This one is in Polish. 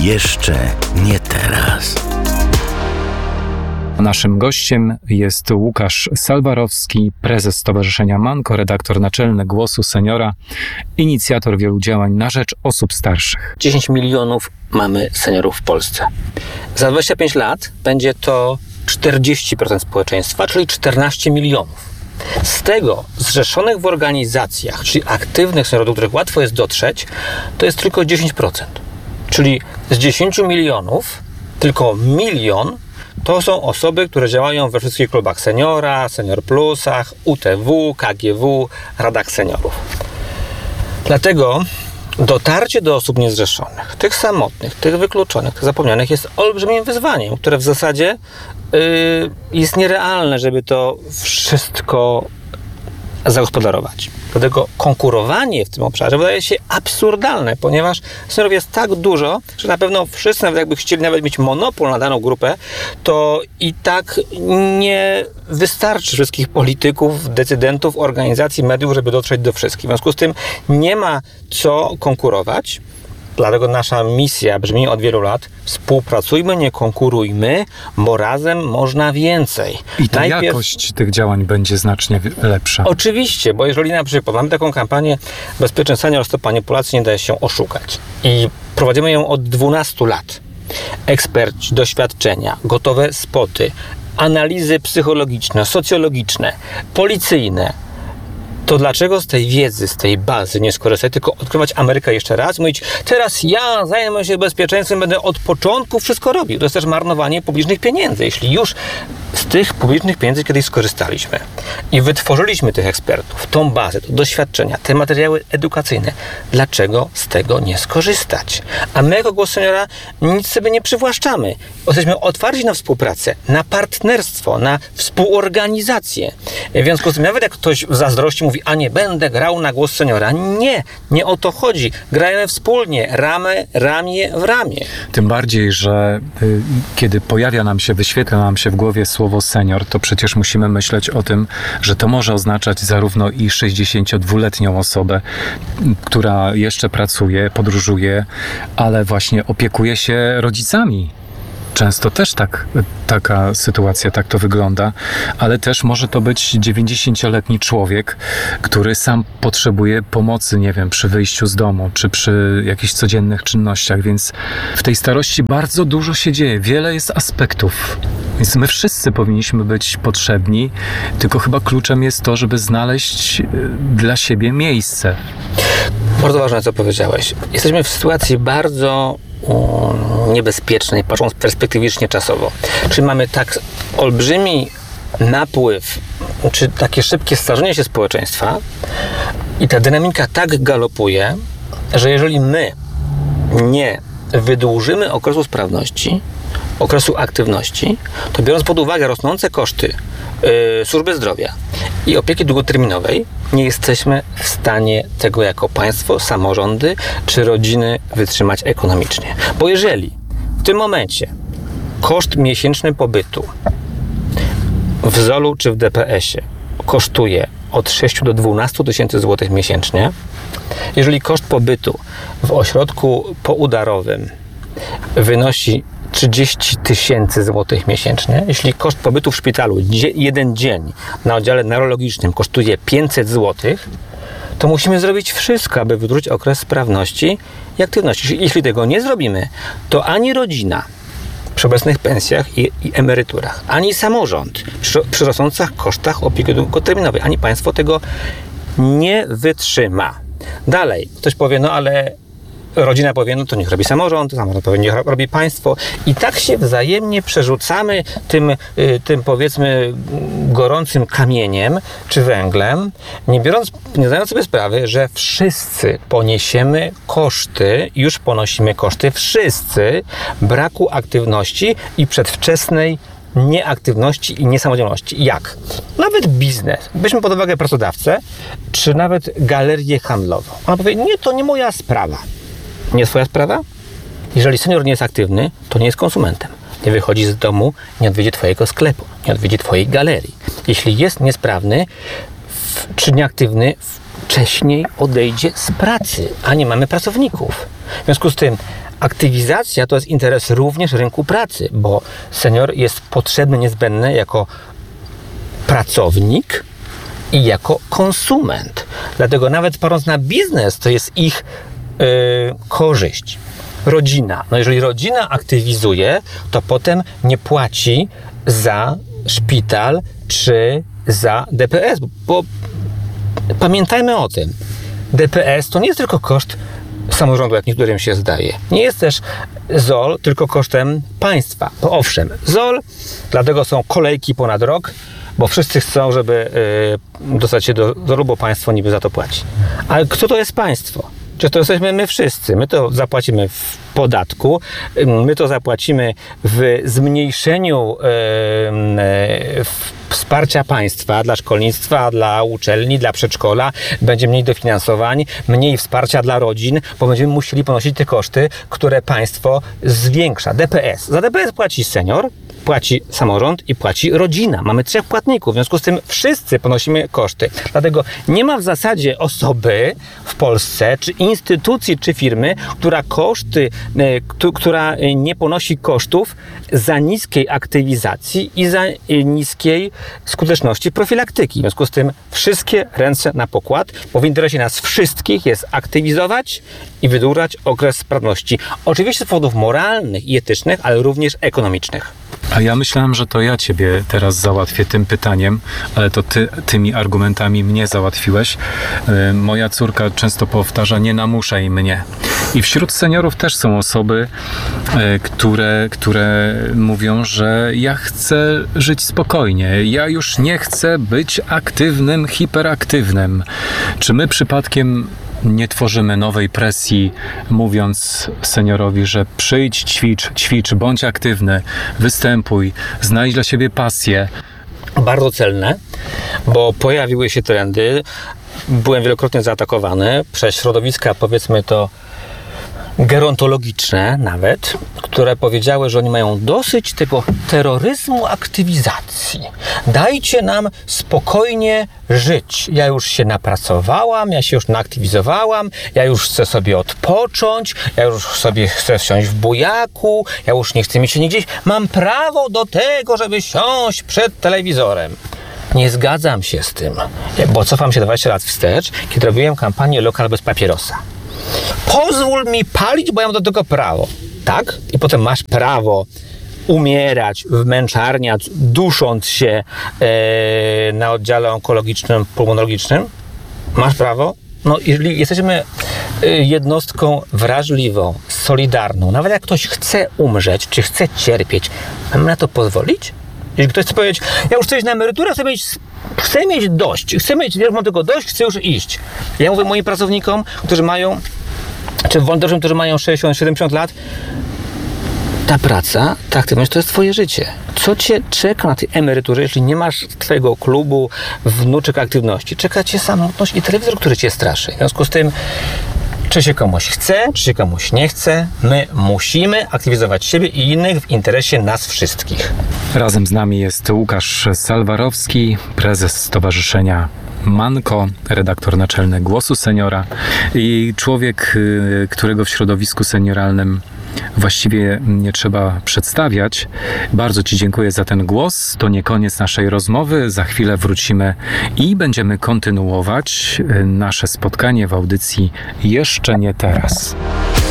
Jeszcze nie teraz. Naszym gościem jest Łukasz Salwarowski, prezes Stowarzyszenia Manko, redaktor naczelny Głosu Seniora, inicjator wielu działań na rzecz osób starszych. 10 milionów mamy seniorów w Polsce. Za 25 lat będzie to 40% społeczeństwa, czyli 14 milionów. Z tego zrzeszonych w organizacjach, czyli aktywnych seniorów, do których łatwo jest dotrzeć, to jest tylko 10%. Czyli z 10 milionów tylko 1 milion to są osoby, które działają we wszystkich klubach seniora, Senior Plusach, UTW, KGW, Radach Seniorów. Dlatego dotarcie do osób niezrzeszonych, tych samotnych, tych wykluczonych, tych zapomnianych jest olbrzymim wyzwaniem, które w zasadzie jest nierealne, żeby to wszystko zagospodarować. Dlatego konkurowanie w tym obszarze wydaje się absurdalne, ponieważ seniorów jest tak dużo, że na pewno wszyscy, nawet jakby chcieli nawet mieć monopol na daną grupę, to i tak nie wystarczy wszystkich polityków, decydentów, organizacji, mediów, żeby dotrzeć do wszystkich. W związku z tym nie ma co konkurować. Dlatego nasza misja brzmi od wielu lat: współpracujmy, nie konkurujmy, bo razem można więcej. I ta jakość tych działań będzie znacznie lepsza. Oczywiście, bo jeżeli na przykład mamy taką kampanię Bezpieczny Senior, Stop Manipulacji, nie daje się oszukać. I prowadzimy ją od 12 lat. Eksperci, doświadczenia, gotowe spoty, analizy psychologiczne, socjologiczne, policyjne. To dlaczego z tej wiedzy, z tej bazy nie skorzystać, tylko odkrywać Amerykę jeszcze raz, mówić: teraz ja zajmę się bezpieczeństwem, będę od początku wszystko robił. To jest też marnowanie publicznych pieniędzy. Jeśli już z tych publicznych pieniędzy kiedyś skorzystaliśmy i wytworzyliśmy tych ekspertów, tą bazę, to doświadczenia, te materiały edukacyjne, dlaczego z tego nie skorzystać? A my jako Głos Seniora nic sobie nie przywłaszczamy. Jesteśmy otwarci na współpracę, na partnerstwo, na współorganizację. W związku z tym, nawet jak ktoś w zazdrości mówi: a nie będę grał na Głos Seniora. Nie o to chodzi. Grajmy wspólnie, ramię w ramię. Tym bardziej, że kiedy wyświetla nam się w głowie słowo senior, to przecież musimy myśleć o tym, że to może oznaczać zarówno i 62-letnią osobę, która jeszcze pracuje, podróżuje, ale właśnie opiekuje się rodzicami. Często też taka sytuacja, tak to wygląda, ale też może to być 90-letni człowiek, który sam potrzebuje pomocy, nie wiem, przy wyjściu z domu, czy przy jakichś codziennych czynnościach, więc w tej starości bardzo dużo się dzieje, wiele jest aspektów, więc my wszyscy powinniśmy być potrzebni, tylko chyba kluczem jest to, żeby znaleźć dla siebie miejsce. Bardzo ważne, co powiedziałeś. Jesteśmy w sytuacji bardzo niebezpiecznej, patrząc perspektywicznie czasowo. Czyli mamy tak olbrzymi napływ, czy takie szybkie starzenie się społeczeństwa i ta dynamika tak galopuje, że jeżeli my nie wydłużymy okresu sprawności, okresu aktywności, to biorąc pod uwagę rosnące koszty służby zdrowia i opieki długoterminowej, nie jesteśmy w stanie tego jako państwo, samorządy czy rodziny wytrzymać ekonomicznie. Bo jeżeli w tym momencie koszt miesięczny pobytu w ZOL-u czy w DPS-ie kosztuje od 6 do 12 tysięcy złotych miesięcznie, jeżeli koszt pobytu w ośrodku poudarowym wynosi 30 tysięcy złotych miesięcznie, jeśli koszt pobytu w szpitalu jeden dzień na oddziale neurologicznym kosztuje 500 złotych, to musimy zrobić wszystko, aby wydłużyć okres sprawności i aktywności. Jeśli tego nie zrobimy, to ani rodzina przy obecnych pensjach i emeryturach, ani samorząd przy rosnących kosztach opieki długoterminowej, ani państwo tego nie wytrzyma. Dalej, ktoś powie: no ale rodzina powie: no to niech robi samorząd powie: niech robi państwo. I tak się wzajemnie przerzucamy tym powiedzmy gorącym kamieniem czy węglem, nie zdając sobie sprawy, że wszyscy poniesiemy koszty, już ponosimy koszty wszyscy braku aktywności i przedwczesnej nieaktywności i niesamodzielności. Jak? Nawet biznes. Weźmy pod uwagę pracodawcę, czy nawet galerię handlową. Ona powie: nie, to nie moja sprawa. Nie twoja sprawa? Jeżeli senior nie jest aktywny, to nie jest konsumentem. Nie wychodzi z domu, nie odwiedzi twojego sklepu, nie odwiedzi twojej galerii. Jeśli jest niesprawny czy nieaktywny, wcześniej odejdzie z pracy, a nie mamy pracowników. W związku z tym aktywizacja to jest interes również rynku pracy, bo senior jest potrzebny, niezbędny jako pracownik i jako konsument. Dlatego nawet patrząc na biznes, to jest ich korzyść. Rodzina. No jeżeli rodzina aktywizuje, to potem nie płaci za szpital czy za DPS, bo pamiętajmy o tym. DPS to nie jest tylko koszt samorządu, jak niektórym się zdaje. Nie jest też ZOL tylko kosztem państwa. Bo owszem, ZOL, dlatego są kolejki ponad rok, bo wszyscy chcą, żeby dostać się do ZOL-u, bo państwo niby za to płaci. Ale kto to jest państwo? Czy to jesteśmy my wszyscy? My to zapłacimy w podatku, my to zapłacimy w zmniejszeniu wsparcia państwa dla szkolnictwa, dla uczelni, dla przedszkola. Będzie mniej dofinansowań, mniej wsparcia dla rodzin, bo będziemy musieli ponosić te koszty, które państwo zwiększa. DPS. Za DPS płaci senior, płaci samorząd i płaci rodzina. Mamy 3 płatników, w związku z tym wszyscy ponosimy koszty. Dlatego nie ma w zasadzie osoby w Polsce, czy instytucji, czy firmy, która nie ponosi kosztów za niskiej aktywizacji i za niskiej skuteczności profilaktyki. W związku z tym wszystkie ręce na pokład, bo w interesie nas wszystkich jest aktywizować i wydłużać okres sprawności. Oczywiście z powodów moralnych i etycznych, ale również ekonomicznych. A ja myślałem, że to ja ciebie teraz załatwię tym pytaniem, ale to ty tymi argumentami mnie załatwiłeś. Moja córka często powtarza, nie namuszaj mnie. I wśród seniorów też są osoby, które mówią, że ja chcę żyć spokojnie, ja już nie chcę być aktywnym, hiperaktywnym. Czy my przypadkiem nie tworzymy nowej presji, mówiąc seniorowi, że przyjdź, ćwicz, bądź aktywny, występuj, znajdź dla siebie pasję. Bardzo celne, bo pojawiły się trendy, byłem wielokrotnie zaatakowany przez środowiska, powiedzmy to gerontologiczne nawet, które powiedziały, że oni mają dosyć tego terroryzmu aktywizacji. Dajcie nam spokojnie żyć. Ja już się napracowałam, ja się już naaktywizowałam, ja już chcę sobie odpocząć, ja już sobie chcę wsiąść w bujaku, ja już nie chcę mi się nigdzie... Mam prawo do tego, żeby siąść przed telewizorem. Nie zgadzam się z tym, bo cofam się 20 lat wstecz, kiedy robiłem kampanię Lokal bez papierosa. Pozwól mi palić, bo ja mam do tego prawo. Tak? I potem masz prawo umierać w męczarniach, dusząc się na oddziale onkologicznym, pulmonologicznym. Masz prawo. No, jeżeli jesteśmy jednostką wrażliwą, solidarną, nawet jak ktoś chce umrzeć, czy chce cierpieć, mamy na to pozwolić? Jeżeli ktoś chce powiedzieć, ja już chcę iść na emeryturę, chcę mieć dość, ja już mam tego dość, chcę już iść. Ja mówię moim pracownikom, którzy mają, czy wolontariuszom, którzy mają 60-70 lat, ta praca, ta aktywność to jest twoje życie. Co cię czeka na tej emeryturze, jeśli nie masz twojego klubu wnuczek aktywności? Czeka cię samotność i telewizor, który cię straszy. W związku z tym, czy się komuś chce, czy się komuś nie chce, my musimy aktywizować siebie i innych w interesie nas wszystkich. Razem z nami jest Łukasz Salwarowski, prezes Stowarzyszenia Manko, redaktor naczelny Głosu Seniora i człowiek, którego w środowisku senioralnym właściwie nie trzeba przedstawiać. Bardzo Ci dziękuję za ten głos. To nie koniec naszej rozmowy. Za chwilę wrócimy i będziemy kontynuować nasze spotkanie w audycji Jeszcze nie teraz.